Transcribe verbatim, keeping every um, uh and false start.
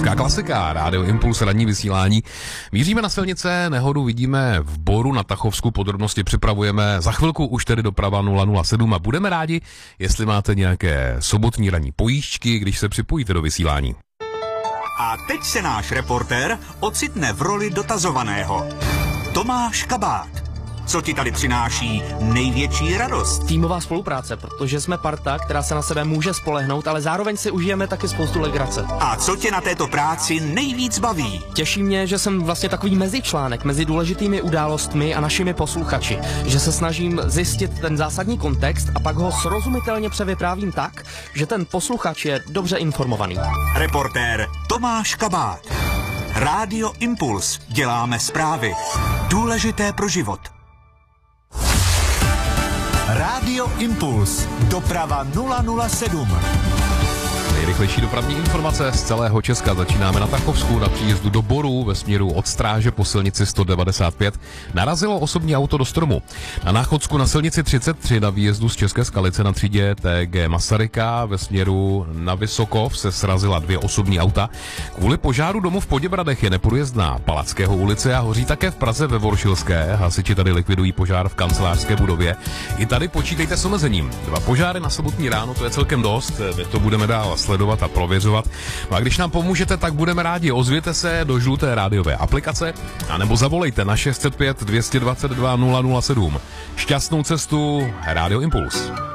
Česká klasika, Rádio Impuls, ranní vysílání. Míříme na silnice, nehodu vidíme v Boru na Tachovsku, podrobnosti připravujeme. Za chvilku už tedy doprava nula nula sedm a budeme rádi, jestli máte nějaké sobotní ranní pojížďky, když se připojíte do vysílání. A teď se náš reportér ocitne v roli dotazovaného. Tomáš Kabát. Co ti tady přináší největší radost? Týmová spolupráce, protože jsme parta, která se na sebe může spolehnout, ale zároveň si užijeme taky spoustu legrace. A co tě na této práci nejvíc baví? Těší mě, že jsem vlastně takový mezičlánek mezi důležitými událostmi a našimi posluchači. Že se snažím zjistit ten zásadní kontext a pak ho srozumitelně převyprávím tak, že ten posluchač je dobře informovaný. Reportér Tomáš Kabát. Rádio Impuls. Děláme zprávy. Důležité pro život. Rádio Impuls. Doprava nula nula sedm. Nejrychlejší dopravní informace z celého Česka. Začínáme na Tachovsku, na příjezdu do Boru ve směru od Stráže po silnici sto devadesát pět. Narazilo osobní auto do stromu. Na Náchodsku na silnici třicet tři na výjezdu z České Skalice na třídě T G Masaryka ve směru na Vysokov se srazila dvě osobní auta. Kvůli požáru domu v Poděbradech je neprůjezdná Palackého ulice a hoří také v Praze ve Voršilské. Hasiči tady likvidují požár v kancelářské budově. I tady počítejte s omezením. Dva požáry na sobotní ráno, to je celkem dost. My to budeme dál sledovat a prověřovat. No a když nám pomůžete, tak budeme rádi. Ozvěte se do žluté rádiové aplikace anebo zavolejte na šest set pět, dvě stě dvacet dva, nula nula sedm. Šťastnou cestu, Rádio Impuls.